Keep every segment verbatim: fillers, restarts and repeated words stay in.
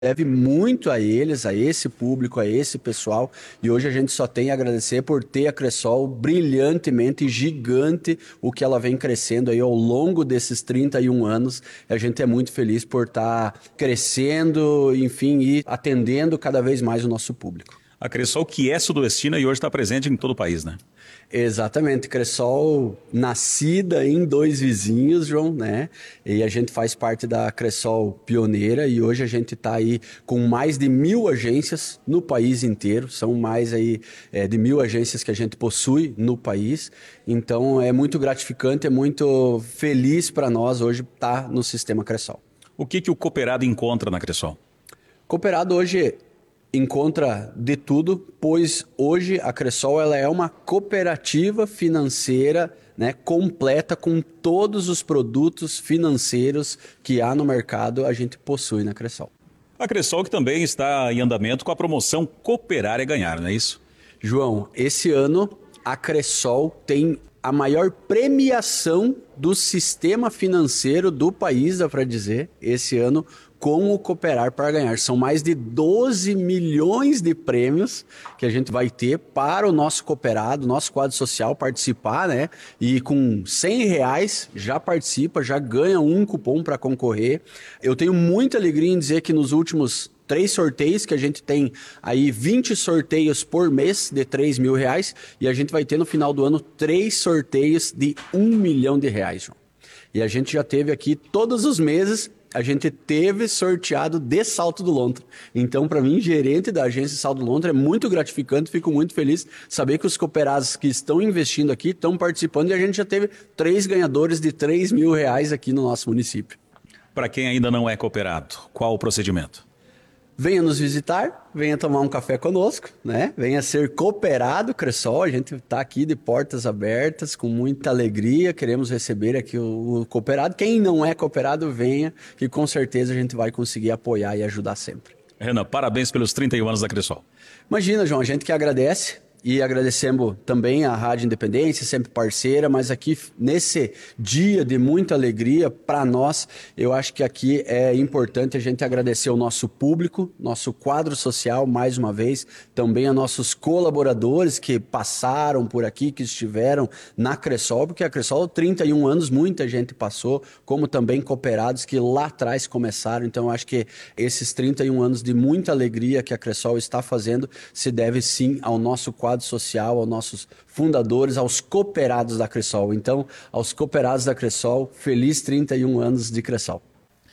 deve muito a eles, a esse público, a esse pessoal, e hoje a gente só tem a agradecer por ter a Cressol brilhantemente gigante, o que ela vem crescendo aí ao longo desses trinta e um anos. A gente é muito feliz por estar crescendo, enfim, e atendendo cada vez mais o nosso público. A Cressol, que é sudoestina e hoje está presente em todo o país, né? Exatamente, Cressol nascida em Dois Vizinhos, João, né? E a gente faz parte da Cressol pioneira e hoje a gente está aí com mais de mil agências no país inteiro. São mais aí é, de mil agências que a gente possui no país. Então é muito gratificante, é muito feliz para nós hoje estar no sistema Cressol. O que, que o cooperado encontra na Cressol? Cooperado hoje encontra de tudo, pois hoje a Cressol ela é uma cooperativa financeira, né, completa com todos os produtos financeiros que há no mercado, a gente possui na Cressol. A Cressol que também está em andamento com a promoção Cooperar é Ganhar, não é isso? João, esse ano a Cressol tem a maior premiação do sistema financeiro do país, dá para dizer, esse ano, com o Cooperar para Ganhar. São mais de doze milhões de prêmios que a gente vai ter para o nosso cooperado, nosso quadro social participar, né? E com cem reais já participa, já ganha um cupom para concorrer. Eu tenho muita alegria em dizer que nos últimos três sorteios, que a gente tem aí vinte sorteios por mês de três mil reais, e a gente vai ter no final do ano três sorteios de um milhão de reais, João. E a gente já teve aqui todos os meses, a gente teve sorteado de Salto do Lontra. Então, para mim, gerente da agência Salto do Lontra, é muito gratificante, fico muito feliz saber que os cooperados que estão investindo aqui estão participando e a gente já teve três ganhadores de três mil reais aqui no nosso município. Para quem ainda não é cooperado, qual o procedimento? Venha nos visitar, venha tomar um café conosco, né? Venha ser cooperado, Cressol. A gente está aqui de portas abertas, com muita alegria. Queremos receber aqui o, o cooperado. Quem não é cooperado, venha, que com certeza a gente vai conseguir apoiar e ajudar sempre. Renan, parabéns pelos trinta e um anos da Cressol. Imagina, João, a gente que agradece. E agradecemos também a Rádio Independência, sempre parceira, mas aqui nesse dia de muita alegria para nós, eu acho que aqui é importante a gente agradecer o nosso público, nosso quadro social mais uma vez, também a nossos colaboradores que passaram por aqui, que estiveram na Cressol, porque a Cressol, trinta e um anos, muita gente passou, como também cooperados que lá atrás começaram, então eu acho que esses trinta e um anos de muita alegria que a Cressol está fazendo se deve sim ao nosso quadro social, aos nossos fundadores, aos cooperados da Cressol. Então, aos cooperados da Cressol, feliz trinta e um anos de Cressol.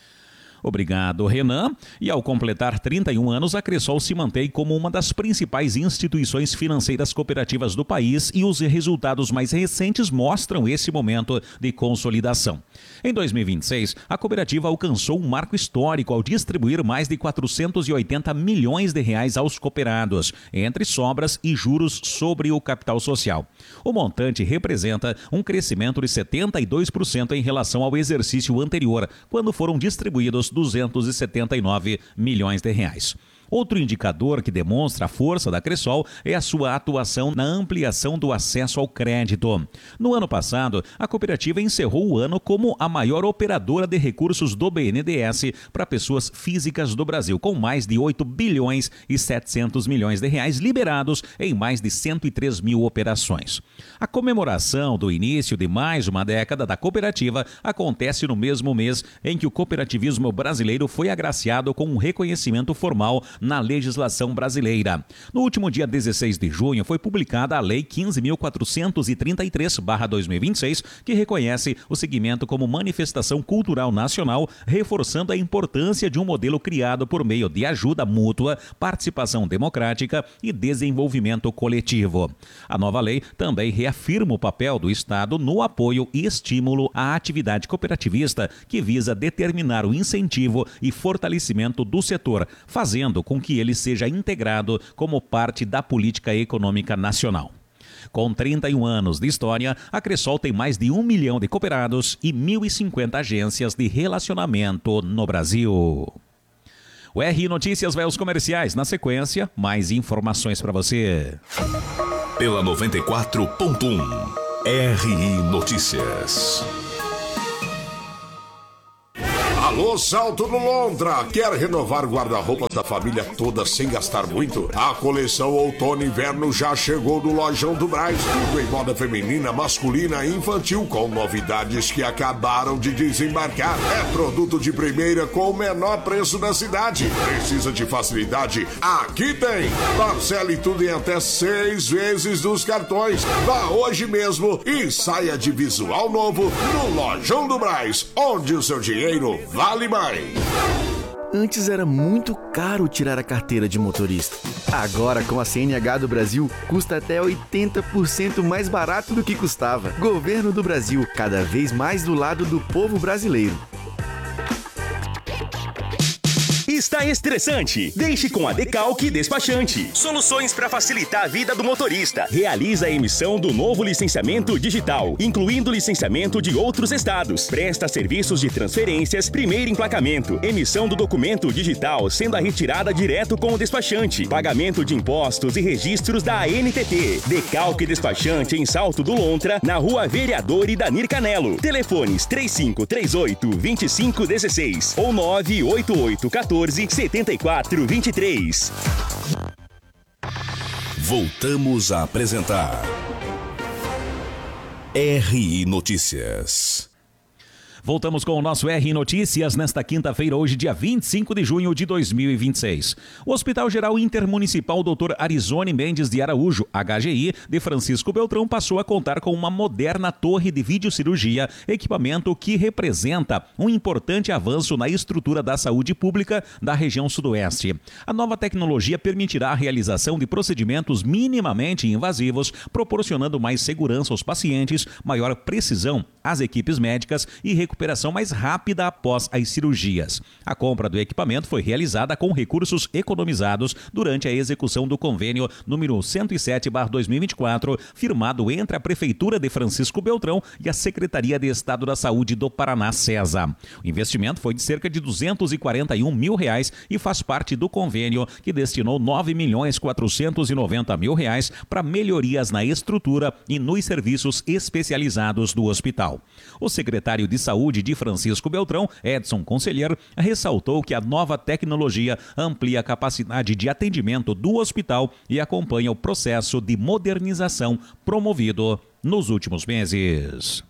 Obrigado, Renan. E ao completar trinta e um anos, a Cressol se mantém como uma das principais instituições financeiras cooperativas do país e os resultados mais recentes mostram esse momento de consolidação. Em dois mil e vinte e seis, a cooperativa alcançou um marco histórico ao distribuir mais de quatrocentos e oitenta milhões de reais aos cooperados, entre sobras e juros sobre o capital social. O montante representa um crescimento de setenta e dois por cento em relação ao exercício anterior, quando foram distribuídos duzentos e setenta e nove milhões de reais. Outro indicador que demonstra a força da Cressol é a sua atuação na ampliação do acesso ao crédito. No ano passado, a cooperativa encerrou o ano como a maior operadora de recursos do B N D E S para pessoas físicas do Brasil, com mais de oito bilhões e setecentos milhões de reais liberados em mais de cento e três mil operações. A comemoração do início de mais uma década da cooperativa acontece no mesmo mês em que o cooperativismo brasileiro foi agraciado com um reconhecimento formal na legislação brasileira. No último dia dezesseis de junho foi publicada a Lei quinze mil quatrocentos e trinta e três barra dois mil e vinte e seis, que reconhece o segmento como manifestação cultural nacional, reforçando a importância de um modelo criado por meio de ajuda mútua, participação democrática e desenvolvimento coletivo. A nova lei também reafirma o papel do Estado no apoio e estímulo à atividade cooperativista, que visa determinar o incentivo e fortalecimento do setor, fazendo com que ele seja integrado como parte da política econômica nacional. Com trinta e um anos de história, a Cressol tem mais de um milhão de cooperados e mil e cinquenta agências de relacionamento no Brasil. O R I Notícias vai aos comerciais. Na sequência, mais informações para você. Pela noventa e quatro ponto um, R I Notícias. Alô, Salto do Lontra! Quer renovar o guarda-roupa da família toda sem gastar muito? A coleção Outono e Inverno já chegou no Lojão do Brás. Tudo em moda feminina, masculina e infantil, com novidades que acabaram de desembarcar. É produto de primeira com o menor preço da cidade. Precisa de facilidade? Aqui tem! Parcele tudo em até seis vezes dos cartões. Vá hoje mesmo e saia de visual novo no Lojão do Brás, onde o seu dinheiro vale mais. Antes era muito caro tirar a carteira de motorista. Agora, com a C N H do Brasil, custa até oitenta por cento mais barato do que custava. Governo do Brasil, cada vez mais do lado do povo brasileiro. Está estressante? Deixe com a Decalque Despachante. Soluções para facilitar a vida do motorista. Realiza a emissão do novo licenciamento digital, incluindo licenciamento de outros estados. Presta serviços de transferências, primeiro emplacamento, emissão do documento digital, sendo a retirada direto com o despachante, pagamento de impostos e registros da A N T T. Decalque Despachante em Salto do Lontra, na Rua Vereador Idanir Canelo. Telefones três cinco três oito, dois cinco um seis ou nove oito oito um quatro, setenta e quatro, vinte e três. Voltamos a apresentar R I Notícias. Voltamos com o nosso R Notícias nesta quinta-feira, hoje, dia vinte e cinco de junho de dois mil e vinte e seis. O Hospital Geral Intermunicipal doutor Arizone Mendes de Araújo, H G I, de Francisco Beltrão, passou a contar com uma moderna torre de videocirurgia, equipamento que representa um importante avanço na estrutura da saúde pública da região sudoeste. A nova tecnologia permitirá a realização de procedimentos minimamente invasivos, proporcionando mais segurança aos pacientes, maior precisão às equipes médicas e recuperação mais rápida após as cirurgias. A compra do equipamento foi realizada com recursos economizados durante a execução do convênio número cento e sete barra dois mil e vinte e quatro, firmado entre a Prefeitura de Francisco Beltrão e a Secretaria de Estado da Saúde do Paraná, SESA. O investimento foi de cerca de duzentos e quarenta e um mil reais e faz parte do convênio que destinou nove milhões quatrocentos e noventa mil reais para melhorias na estrutura e nos serviços especializados do hospital. O secretário de Saúde de Francisco Beltrão, Edson Conselheiro, ressaltou que a nova tecnologia amplia a capacidade de atendimento do hospital e acompanha o processo de modernização promovido nos últimos meses.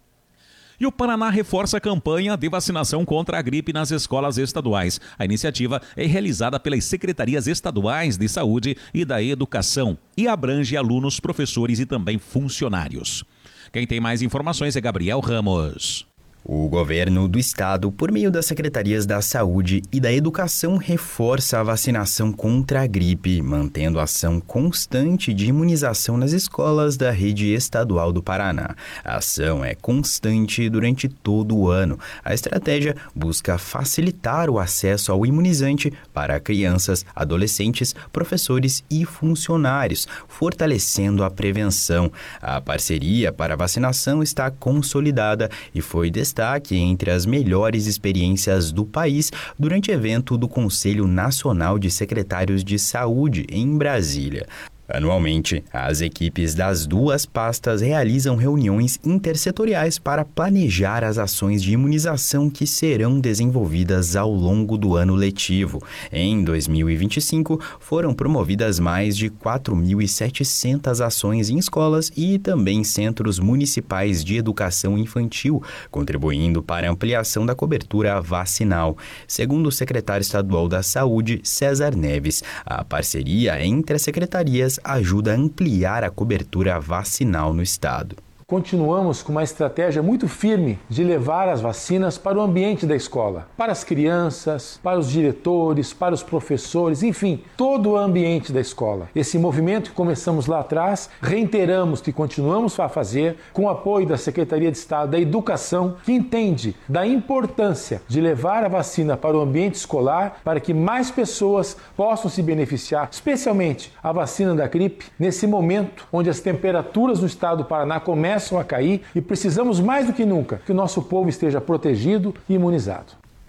E o Paraná reforça a campanha de vacinação contra a gripe nas escolas estaduais. A iniciativa é realizada pelas Secretarias Estaduais de Saúde e da Educação e abrange alunos, professores e também funcionários. Quem tem mais informações é Gabriel Ramos. O governo do estado, por meio das secretarias da Saúde e da Educação, reforça a vacinação contra a gripe, mantendo ação constante de imunização nas escolas da rede estadual do Paraná. A ação é constante durante todo o ano. A estratégia busca facilitar o acesso ao imunizante para crianças, adolescentes, professores e funcionários, fortalecendo a prevenção. A parceria para a vacinação está consolidada e foi destacada destaque entre as melhores experiências do país durante evento do Conselho Nacional de Secretários de Saúde em Brasília. Anualmente, as equipes das duas pastas realizam reuniões intersetoriais para planejar as ações de imunização que serão desenvolvidas ao longo do ano letivo. Em dois mil e vinte e cinco, foram promovidas mais de quatro mil e setecentas ações em escolas e também centros municipais de educação infantil, contribuindo para a ampliação da cobertura vacinal. Segundo o secretário estadual da Saúde, César Neves, a parceria entre as secretarias ajuda a ampliar a cobertura vacinal no estado. Continuamos com uma estratégia muito firme de levar as vacinas para o ambiente da escola, para as crianças, para os diretores, para os professores, enfim, todo o ambiente da escola. Esse movimento que começamos lá atrás, reiteramos que continuamos a fazer com o apoio da Secretaria de Estado da Educação, que entende da importância de levar a vacina para o ambiente escolar para que mais pessoas possam se beneficiar, especialmente a vacina da gripe, nesse momento onde as temperaturas no estado do Paraná começam a cair e precisamos mais do que nunca que o nosso povo esteja protegido e imunizado.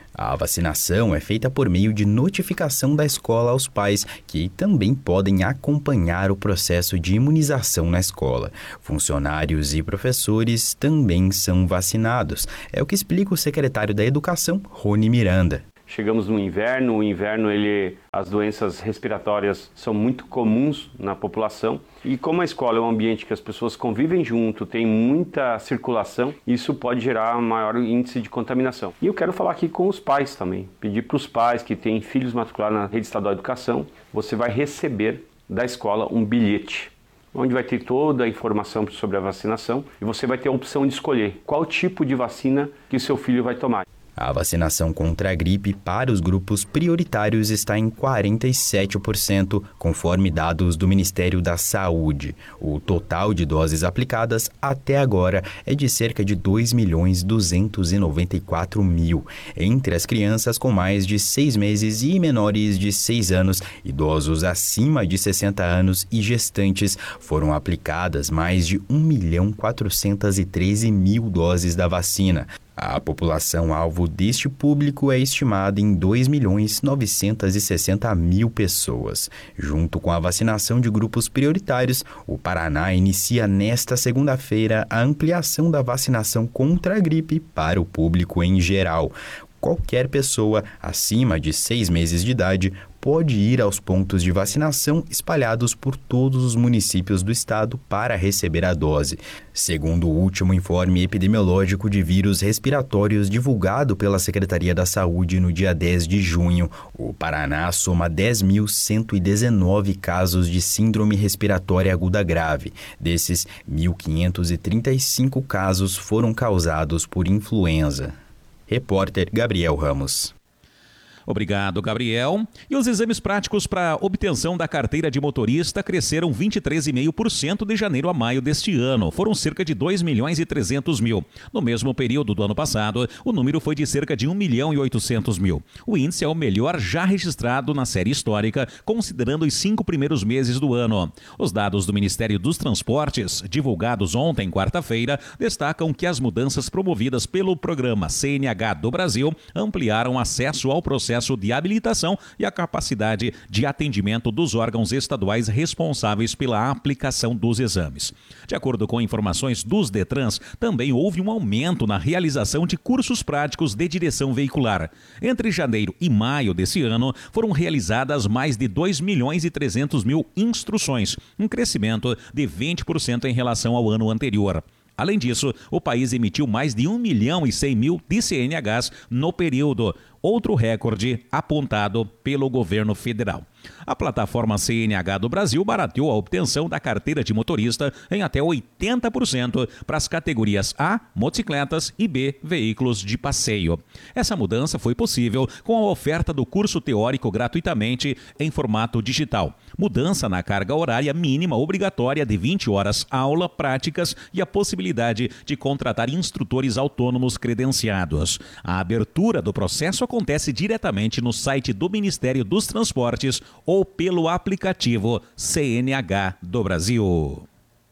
A vacinação é feita por meio de notificação da escola aos pais, que também podem acompanhar o processo de imunização na escola. Funcionários e professores também são vacinados. É o que explica o secretário da Educação, Rony Miranda. Chegamos no inverno, o inverno, ele, as doenças respiratórias são muito comuns na população e como a escola é um ambiente que as pessoas convivem junto, tem muita circulação, isso pode gerar um maior índice de contaminação. E eu quero falar aqui com os pais também, pedir para os pais que têm filhos matriculados na Rede Estadual de Educação, você vai receber da escola um bilhete, onde vai ter toda a informação sobre a vacinação e você vai ter a opção de escolher qual tipo de vacina que o seu filho vai tomar. A vacinação contra a gripe para os grupos prioritários está em quarenta e sete por cento, conforme dados do Ministério da Saúde. O total de doses aplicadas até agora é de cerca de dois milhões duzentos e noventa e quatro mil. Entre as crianças com mais de seis meses e menores de seis anos, idosos acima de sessenta anos e gestantes, foram aplicadas mais de um milhão quatrocentos e treze mil doses da vacina. A população-alvo deste público é estimada em dois milhões novecentos e sessenta mil pessoas. Junto com a vacinação de grupos prioritários, o Paraná inicia nesta segunda-feira a ampliação da vacinação contra a gripe para o público em geral. Qualquer pessoa acima de seis meses de idade pode ir aos pontos de vacinação espalhados por todos os municípios do estado para receber a dose. Segundo o último informe epidemiológico de vírus respiratórios divulgado pela Secretaria da Saúde no dia dez de junho, o Paraná soma dez mil cento e dezenove casos de síndrome respiratória aguda grave. Desses, mil quinhentos e trinta e cinco casos foram causados por influenza. Repórter Gabriel Ramos. Obrigado, Gabriel. E os exames práticos para obtenção da carteira de motorista cresceram vinte e três vírgula cinco por cento de janeiro a maio deste ano. Foram cerca de dois milhões e trezentos mil. No mesmo período do ano passado, o número foi de cerca de um milhão e oitocentos mil. O índice é o melhor já registrado na série histórica, considerando os cinco primeiros meses do ano. Os dados do Ministério dos Transportes, divulgados ontem, quarta-feira, destacam que as mudanças promovidas pelo programa C N H do Brasil ampliaram acesso ao processo de habilitação e a capacidade de atendimento dos órgãos estaduais responsáveis pela aplicação dos exames. De acordo com informações dos Detrans, também houve um aumento na realização de cursos práticos de direção veicular. Entre janeiro e maio desse ano, foram realizadas mais de dois milhões e trezentos mil instruções, um crescimento de vinte por cento em relação ao ano anterior. Além disso, o país emitiu mais de um milhão e cem mil de C N Hs no período, outro recorde apontado pelo governo federal. A plataforma C N H do Brasil barateou a obtenção da carteira de motorista em até oitenta por cento para as categorias A, motocicletas, e B, veículos de passeio. Essa mudança foi possível com a oferta do curso teórico gratuitamente em formato digital. Mudança na carga horária mínima obrigatória de vinte horas aula, práticas e a possibilidade de contratar instrutores autônomos credenciados. A abertura do processo acontece diretamente no site do Ministério dos Transportes ou pelo aplicativo C N H do Brasil.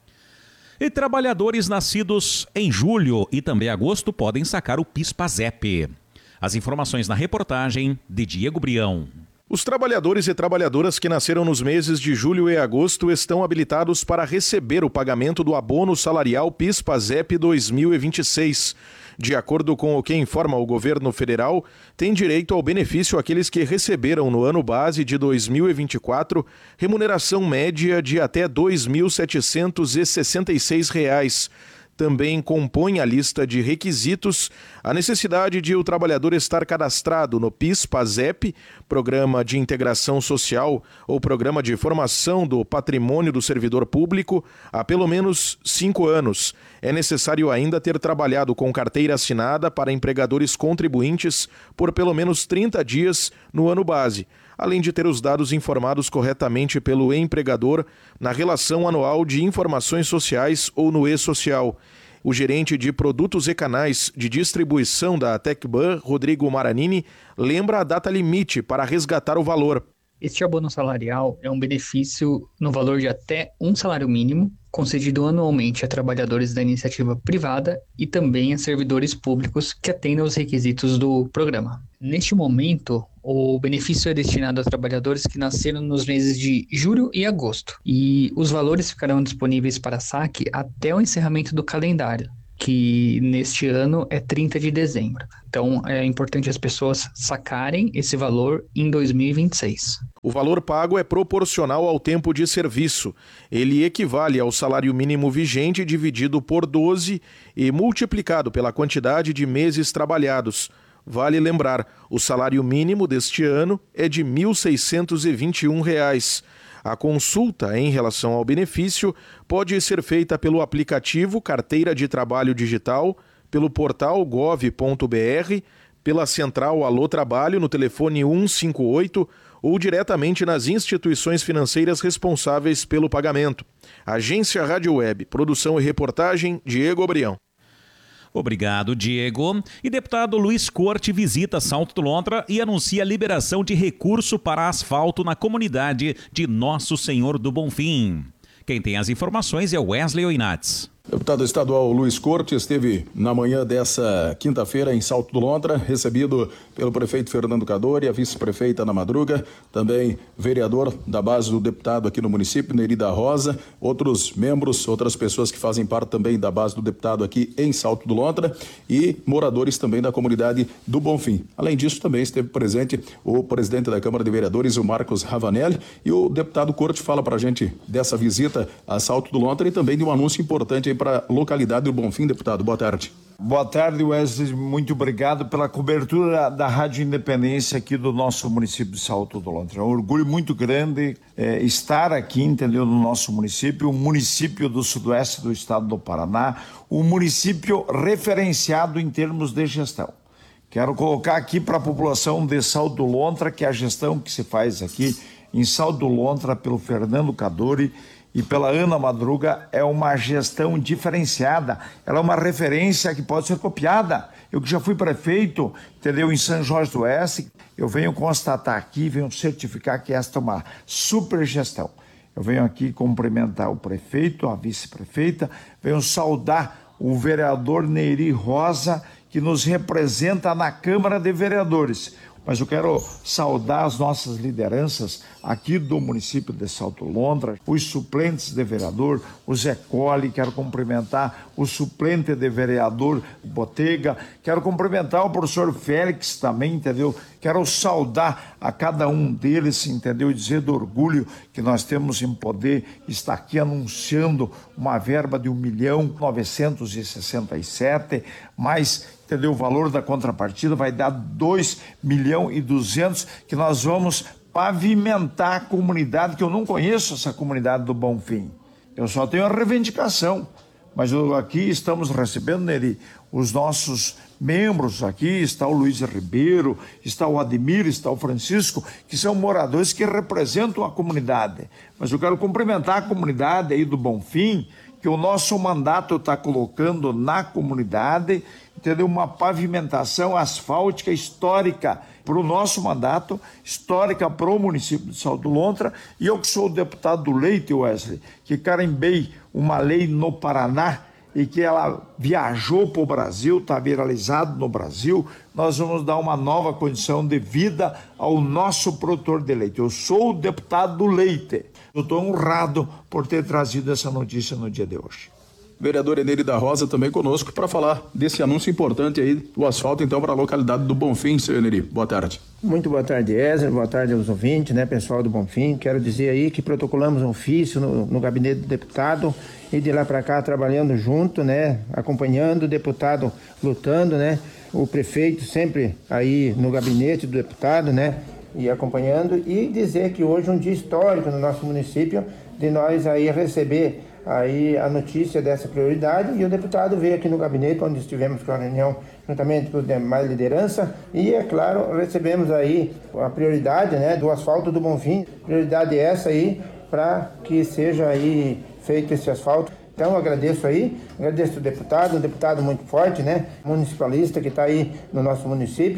E trabalhadores nascidos em julho e também agosto podem sacar o PIS/PASEP. As informações na reportagem de Diego Brião. Os trabalhadores e trabalhadoras que nasceram nos meses de julho e agosto estão habilitados para receber o pagamento do abono salarial PIS/PASEP dois mil e vinte e seis. De acordo com o que informa o governo federal, tem direito ao benefício aqueles que receberam no ano base de dois mil e vinte e quatro remuneração média de até dois mil setecentos e sessenta e seis reais. Também compõe a lista de requisitos a necessidade de o trabalhador estar cadastrado no PIS/PASEP, Programa de Integração Social ou Programa de Formação do Patrimônio do Servidor Público, há pelo menos cinco anos. É necessário ainda ter trabalhado com carteira assinada para empregadores contribuintes por pelo menos trinta dias no ano base, além de ter os dados informados corretamente pelo empregador na relação anual de informações sociais ou no e-social. O gerente de produtos e canais de distribuição da Tecban, Rodrigo Maranini, lembra a data limite para resgatar o valor. Este abono salarial é um benefício no valor de até um salário mínimo concedido anualmente a trabalhadores da iniciativa privada e também a servidores públicos que atendam aos requisitos do programa. Neste momento, o benefício é destinado a trabalhadores que nasceram nos meses de julho e agosto, e os valores ficarão disponíveis para saque até o encerramento do calendário, que neste ano é trinta de dezembro. Então, é importante as pessoas sacarem esse valor em dois mil e vinte e seis. O valor pago é proporcional ao tempo de serviço. Ele equivale ao salário mínimo vigente dividido por doze e multiplicado pela quantidade de meses trabalhados. Vale lembrar, o salário mínimo deste ano é de mil seiscentos e vinte e um reais. A consulta em relação ao benefício pode ser feita pelo aplicativo Carteira de Trabalho Digital, pelo portal gov ponto br, pela central Alô Trabalho no telefone um cinco oito ou diretamente nas instituições financeiras responsáveis pelo pagamento. Agência Rádio Web, produção e reportagem, Diego Obrião. Obrigado, Diego. E deputado Luiz Corte visita Salto do Lontra e anuncia a liberação de recurso para asfalto na comunidade de Nosso Senhor do Bonfim. Quem tem as informações é Wesley Oinats. Deputado estadual Luiz Corte esteve na manhã dessa quinta-feira em Salto do Lontra, recebido pelo prefeito Fernando Cadori, a vice-prefeita Ana Madruga, também vereador da base do deputado aqui no município, Neri da Rosa, outros membros, outras pessoas que fazem parte também da base do deputado aqui em Salto do Lontra e moradores também da comunidade do Bonfim. Além disso, também esteve presente o presidente da Câmara de Vereadores, o Marcos Ravanelli, e o deputado Corte fala para a gente dessa visita a Salto do Lontra e também de um anúncio importante aí para a localidade do Bonfim, deputado. Boa tarde. Boa tarde, Wesley. Muito obrigado pela cobertura da Rádio Independência aqui do nosso município de Salto do Lontra. É um orgulho muito grande é, estar aqui, entendeu, no nosso município, o município do sudoeste do estado do Paraná, um município referenciado em termos de gestão. Quero colocar aqui para a população de Salto do Lontra que a gestão que se faz aqui em Salto do Lontra pelo Fernando Cadori e pela Ana Madruga é uma gestão diferenciada, ela é uma referência que pode ser copiada. Eu que já fui prefeito, entendeu, em São Jorge do Oeste, eu venho constatar aqui, venho certificar que esta é uma super gestão. Eu venho aqui cumprimentar o prefeito, a vice-prefeita, venho saudar o vereador Neri Rosa, que nos representa na Câmara de Vereadores. Mas eu quero saudar as nossas lideranças aqui do município de Salto Lontra, os suplentes de vereador, o Zé Colli, quero cumprimentar o suplente de vereador Botega, quero cumprimentar o professor Félix também, entendeu? Quero saudar a cada um deles, entendeu? E dizer do orgulho que nós temos em poder estar aqui anunciando uma verba de um milhão novecentos e sessenta e sete, mais, entendeu? O valor da contrapartida vai dar dois milhões e duzentos que nós vamos pavimentar a comunidade, que eu não conheço essa comunidade do Bonfim. Eu só tenho a reivindicação. Mas eu, aqui estamos recebendo, Neri, os nossos membros aqui, está o Luiz Ribeiro, está o Ademir, está o Francisco, que são moradores que representam a comunidade. Mas eu quero cumprimentar a comunidade aí do Bonfim, que o nosso mandato está colocando na comunidade, entendeu? Uma pavimentação asfáltica histórica para o nosso mandato, histórica para o município de Salto do Lontra, e eu que sou o deputado do Leite, Wesley, que carimbei uma lei no Paraná e que ela viajou para o Brasil, está viralizado no Brasil, nós vamos dar uma nova condição de vida ao nosso produtor de leite. Eu sou o deputado do Leite. Eu estou honrado por ter trazido essa notícia no dia de hoje. Vereador Eneri da Rosa também conosco para falar desse anúncio importante aí do asfalto, então, para a localidade do Bonfim, seu Eneri. Boa tarde. Muito boa tarde, Ézer. Boa tarde aos ouvintes, né, pessoal do Bonfim. Quero dizer aí que protocolamos um ofício no, no gabinete do deputado e de lá para cá trabalhando junto, né, acompanhando o deputado lutando, né, o prefeito sempre aí no gabinete do deputado, né, e acompanhando, e dizer que hoje é um dia histórico no nosso município de nós aí receber aí a notícia dessa prioridade, e o deputado veio aqui no gabinete onde estivemos com a reunião juntamente com a demais liderança, e é claro, recebemos aí a prioridade, né, do asfalto do Bonfim, prioridade essa aí para que seja aí feito esse asfalto. Então eu agradeço aí, agradeço o deputado, um deputado muito forte, né, municipalista que está aí no nosso município,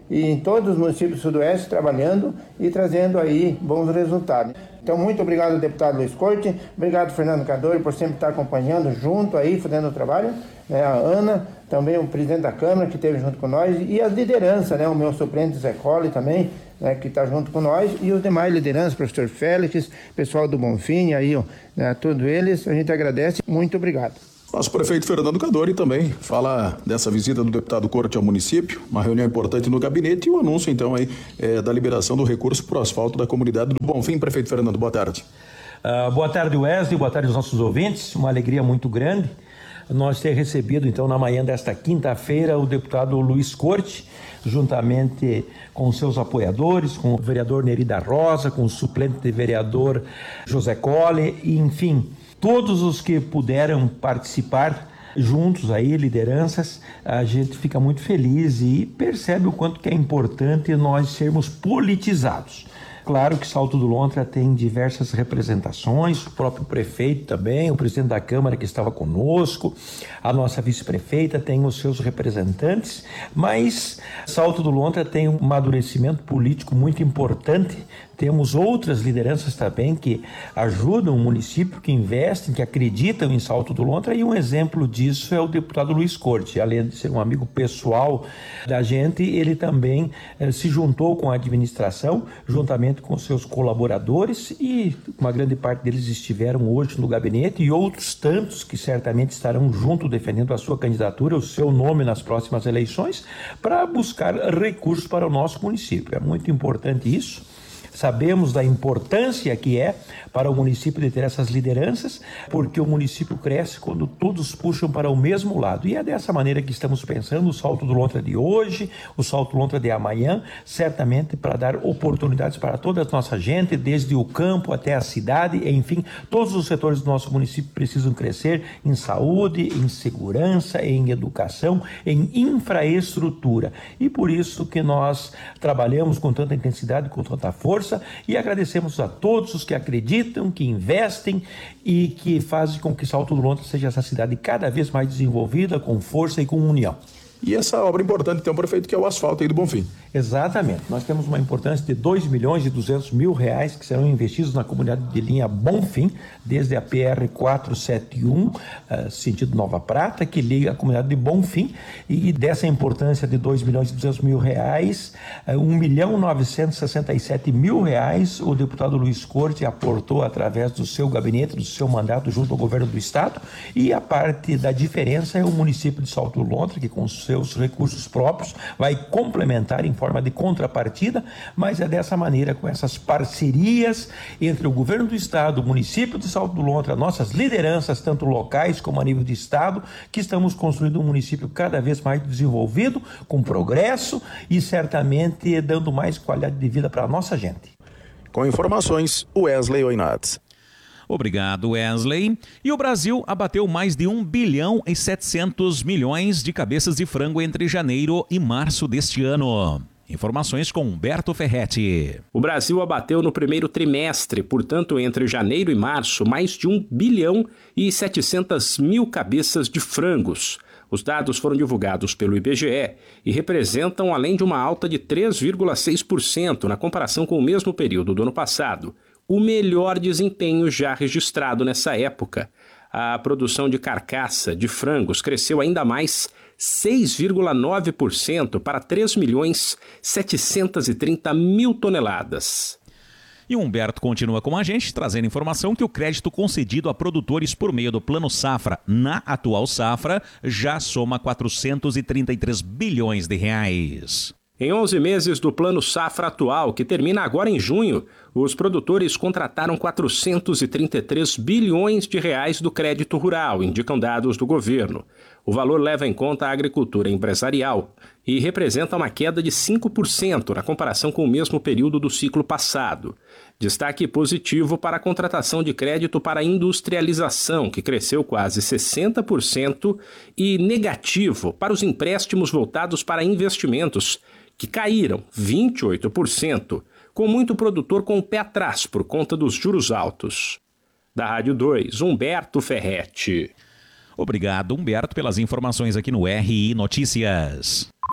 e em todos os municípios do Sudoeste trabalhando e trazendo aí bons resultados. Então, muito obrigado, deputado Luiz Corte, obrigado, Fernando Cadori, por sempre estar acompanhando junto aí, fazendo o trabalho, né? A Ana, também o presidente da Câmara, que esteve junto com nós, e as lideranças, né? O meu suplente Zé Colli também, né? Que está junto com nós, e os demais lideranças, professor Félix, pessoal do Bonfim, aí, ó, né? Todos eles, a gente agradece, muito obrigado. Nosso prefeito Fernando Cadori também fala dessa visita do deputado Corte ao município, uma reunião importante no gabinete e o anúncio, então, aí, é, da liberação do recurso para o asfalto da comunidade do Bonfim. Prefeito Fernando, boa tarde. Uh, boa tarde, Wesley, boa tarde aos nossos ouvintes, uma alegria muito grande nós ter recebido, então, na manhã desta quinta-feira, o deputado Luiz Corte, juntamente com seus apoiadores, com o vereador Neri da Rosa, com o suplente vereador José Colli, e, enfim, todos os que puderam participar juntos aí, lideranças, a gente fica muito feliz e percebe o quanto que é importante nós sermos politizados. Claro que Salto do Lontra tem diversas representações, o próprio prefeito também, o presidente da Câmara que estava conosco, a nossa vice-prefeita tem os seus representantes, mas Salto do Lontra tem um amadurecimento político muito importante. Temos outras lideranças também que ajudam o município, que investem, que acreditam em Salto do Lontra, e um exemplo disso é o deputado Luiz Corte. Além de ser um amigo pessoal da gente, ele também eh, se juntou com a administração, juntamente com seus colaboradores, e uma grande parte deles estiveram hoje no gabinete, e outros tantos que certamente estarão junto defendendo a sua candidatura, o seu nome nas próximas eleições, para buscar recursos para o nosso município. É muito importante isso. Sabemos da importância que é para o município de ter essas lideranças, porque o município cresce quando todos puxam para o mesmo lado. E é dessa maneira que estamos pensando o Salto do Lontra de hoje, o Salto do Lontra de amanhã, certamente para dar oportunidades para toda a nossa gente, desde o campo até a cidade, enfim, todos os setores do nosso município precisam crescer em saúde, em segurança, em educação, em infraestrutura. E por isso que nós trabalhamos com tanta intensidade, com tanta força, e agradecemos a todos os que acreditam, que investem e que fazem com que Salto do Lontra seja essa cidade cada vez mais desenvolvida, com força e com união. E essa obra importante, então, prefeito, que é o asfalto aí do Bonfim. Exatamente. Nós temos uma importância de dois milhões e duzentos mil reais que serão investidos na comunidade de linha Bonfim, desde a P R quatrocentos e setenta e um, uh, sentido Nova Prata, que liga a comunidade de Bonfim, e dessa importância de dois milhões e duzentos mil reais, uh, um milhão novecentos e sessenta e sete mil reais o deputado Luiz Corte aportou através do seu gabinete, do seu mandato junto ao governo do estado, e a parte da diferença é o município de Salto do Lontra, que com seus recursos próprios vai complementar em forma de contrapartida, mas é dessa maneira, com essas parcerias entre o governo do estado, o município de Salto do Lontra, nossas lideranças, tanto locais como a nível de estado, que estamos construindo um município cada vez mais desenvolvido, com progresso e certamente dando mais qualidade de vida para a nossa gente. Com informações, Wesley Oinats. Obrigado, Wesley. E o Brasil abateu mais de um bilhão e setecentos milhões de cabeças de frango entre janeiro e março deste ano. Informações com Humberto Ferretti. O Brasil abateu no primeiro trimestre, portanto, entre janeiro e março, mais de um bilhão e setecentas mil cabeças de frangos. Os dados foram divulgados pelo I B G E e representam, além de uma alta de três vírgula seis por cento na comparação com o mesmo período do ano passado, o melhor desempenho já registrado nessa época. A produção de carcaça de frangos cresceu ainda mais seis vírgula nove por cento para três milhões setecentos e trinta mil toneladas. E o Humberto continua com a gente, trazendo informação que o crédito concedido a produtores por meio do Plano Safra na atual safra já soma quatrocentos e trinta e três bilhões de reais. Em onze meses do Plano Safra atual, que termina agora em junho, os produtores contrataram quatrocentos e trinta e três bilhões de reais do crédito rural, indicam dados do governo. O valor leva em conta a agricultura empresarial e representa uma queda de cinco por cento na comparação com o mesmo período do ciclo passado. Destaque positivo para a contratação de crédito para a industrialização, que cresceu quase sessenta por cento, e negativo para os empréstimos voltados para investimentos, que caíram vinte e oito por cento, com muito produtor com o pé atrás por conta dos juros altos. Da Rádio dois, Humberto Ferretti. Obrigado, Humberto, pelas informações aqui no R I Notícias.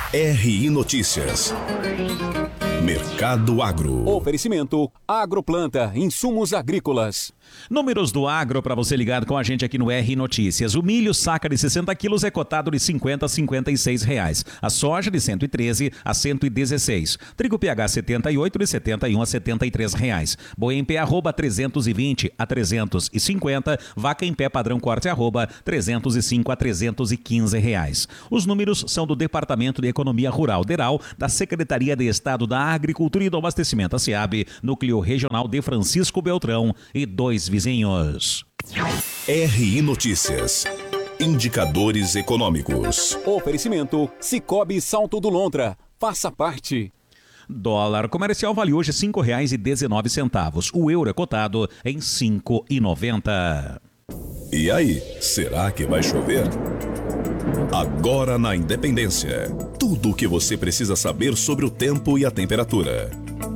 R I Notícias. Mercado Agro. Oferecimento Agroplanta, insumos agrícolas. Números do agro para você ligado com a gente aqui no R Notícias. O milho saca de sessenta quilos é cotado de cinquenta a cinquenta e seis reais. A soja de cento e treze a cento e dezesseis. Trigo P H setenta e oito de setenta e um a setenta e três reais. Boi em pé arroba trezentos e vinte a trezentos e cinquenta. Vaca em pé padrão corte arroba trezentos e cinco a trezentos e quinze reais. Os números são do Departamento de Economia Rural DERAL da Secretaria de Estado da Agricultura e do Abastecimento, a SEAB, Núcleo Regional de Francisco Beltrão e dois vizinhos. R I Notícias. Indicadores econômicos. Oferecimento Cicobi Salto do Lontra. Faça parte. Dólar comercial vale hoje cinco reais e dezenove centavos. O euro é cotado em cinco reais e noventa centavos. E aí, será que vai chover? Agora na Independência, tudo o que você precisa saber sobre o tempo e a temperatura.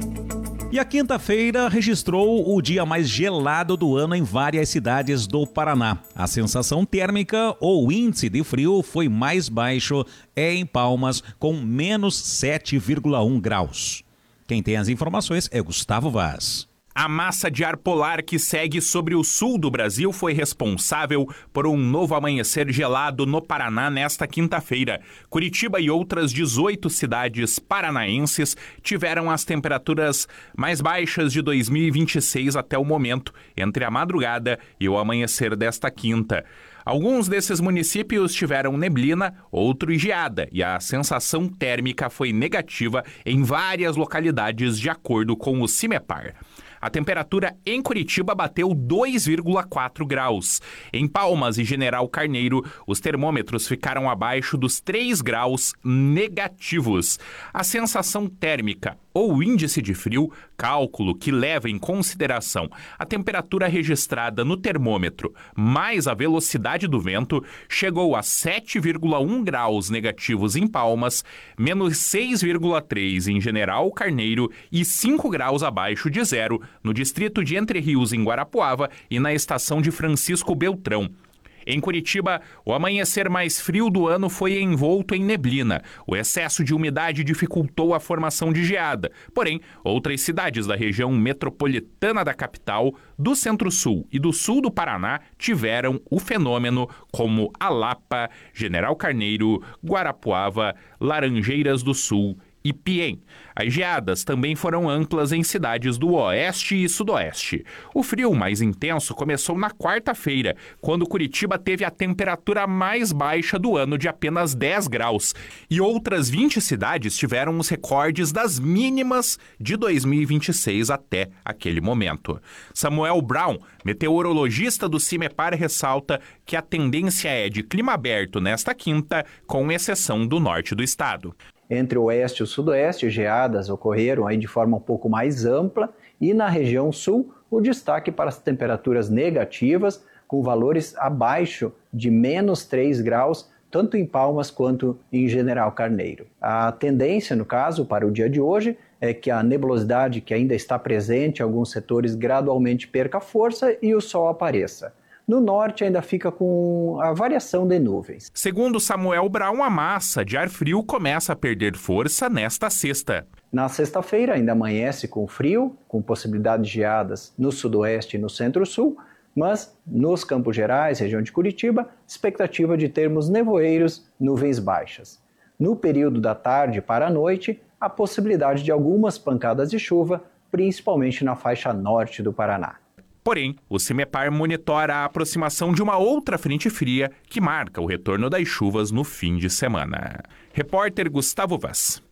E a quinta-feira registrou o dia mais gelado do ano em várias cidades do Paraná. A sensação térmica ou índice de frio foi mais baixo em Palmas, com menos sete vírgula um graus. Quem tem as informações é Gustavo Vaz. A massa de ar polar que segue sobre o sul do Brasil foi responsável por um novo amanhecer gelado no Paraná nesta quinta-feira. Curitiba e outras dezoito cidades paranaenses tiveram as temperaturas mais baixas de dois mil e vinte e seis até o momento, entre a madrugada e o amanhecer desta quinta. Alguns desses municípios tiveram neblina, outros geada, e a sensação térmica foi negativa em várias localidades, de acordo com o CIMEPAR. A temperatura em Curitiba bateu dois vírgula quatro graus. Em Palmas e General Carneiro, os termômetros ficaram abaixo dos três graus negativos. A sensação térmica, ou índice de frio, cálculo que leva em consideração a temperatura registrada no termômetro mais a velocidade do vento, chegou a sete vírgula um graus negativos em Palmas, menos seis vírgula três em General Carneiro e cinco graus abaixo de zero no distrito de Entre Rios, em Guarapuava, e na estação de Francisco Beltrão. Em Curitiba, o amanhecer mais frio do ano foi envolto em neblina. O excesso de umidade dificultou a formação de geada. Porém, outras cidades da região metropolitana da capital, do Centro-Sul e do sul do Paraná tiveram o fenômeno, como Alapa, General Carneiro, Guarapuava, Laranjeiras do Sul e Piém. As geadas também foram amplas em cidades do oeste e sudoeste. O frio mais intenso começou na quarta-feira, quando Curitiba teve a temperatura mais baixa do ano, de apenas dez graus, e outras vinte cidades tiveram os recordes das mínimas de dois mil e vinte e seis até aquele momento. Samuel Brown, meteorologista do CIMEPAR, ressalta que a tendência é de clima aberto nesta quinta, com exceção do norte do estado. Entre o oeste e o sudoeste, geadas ocorreram aí de forma um pouco mais ampla, e na região sul, o destaque para as temperaturas negativas, com valores abaixo de menos três graus, tanto em Palmas quanto em General Carneiro. A tendência, no caso, para o dia de hoje, é que a nebulosidade que ainda está presente em alguns setores gradualmente perca força e o sol apareça. No norte ainda fica com a variação de nuvens. Segundo Samuel Brown, a massa de ar frio começa a perder força nesta sexta. Na sexta-feira ainda amanhece com frio, com possibilidade de geadas no sudoeste e no centro-sul, mas nos Campos Gerais, região de Curitiba, expectativa de termos nevoeiros, nuvens baixas. No período da tarde para a noite, a possibilidade de algumas pancadas de chuva, principalmente na faixa norte do Paraná. Porém, o CIMEPAR monitora a aproximação de uma outra frente fria que marca o retorno das chuvas no fim de semana. Repórter Gustavo Vaz.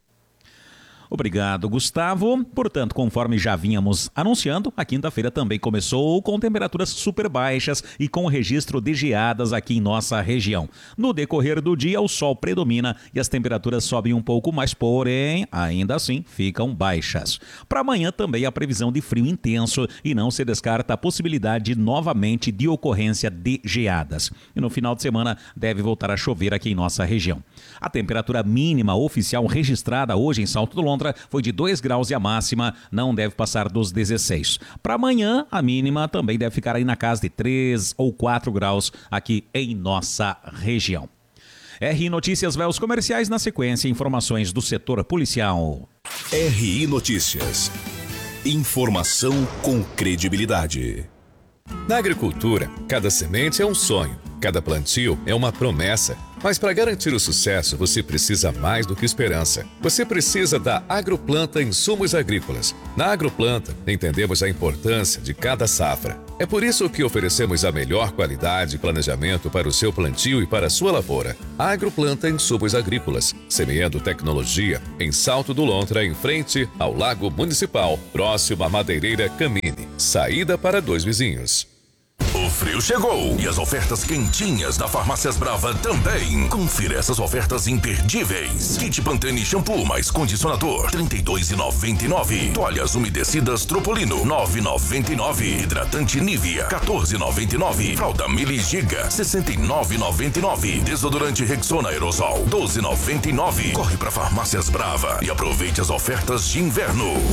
Obrigado, Gustavo. Portanto, conforme já vínhamos anunciando, a quinta-feira também começou com temperaturas super baixas e com registro de geadas aqui em nossa região. No decorrer do dia, o sol predomina e as temperaturas sobem um pouco mais, porém, ainda assim, ficam baixas. Para amanhã também a previsão de frio intenso e não se descarta a possibilidade novamente de ocorrência de geadas. E no final de semana deve voltar a chover aqui em nossa região. A temperatura mínima oficial registrada hoje em Salto do Lontra foi de dois graus e a máxima não deve passar dos dezesseis. Para amanhã, a mínima também deve ficar aí na casa de três ou quatro graus aqui em nossa região. R I Notícias vai aos comerciais, na sequência informações do setor policial. R I Notícias. Informação com credibilidade. Na agricultura, cada semente é um sonho, cada plantio é uma promessa. Mas para garantir o sucesso, você precisa mais do que esperança. Você precisa da Agroplanta Insumos Agrícolas. Na Agroplanta, entendemos a importância de cada safra. É por isso que oferecemos a melhor qualidade e planejamento para o seu plantio e para a sua lavoura. Agroplanta Insumos Agrícolas, semeando tecnologia em Salto do Lontra, em frente ao Lago Municipal, próximo à Madeireira Camine. Saída para dois vizinhos. O frio chegou e as ofertas quentinhas da Farmácias Brava também. Confira essas ofertas imperdíveis. Kit Pantene shampoo mais condicionador, trinta e dois reais e noventa e nove centavos. Toalhas umedecidas Tropolino, nove reais e noventa e nove centavos. Hidratante Nivea, quatorze reais e noventa e nove centavos. Fralda Mili Giga, sessenta e nove reais e noventa e nove centavos. Desodorante Rexona Aerosol, doze reais e noventa e nove centavos. Corre para Farmácias Brava e aproveite as ofertas de inverno.